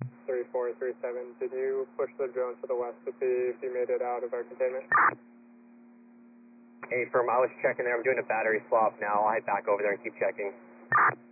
3437, did you push the drone to the west to see if you made it out of our containment? Hey, firm, I was checking there. I'm doing a battery swap now. I'll head back over there and keep checking.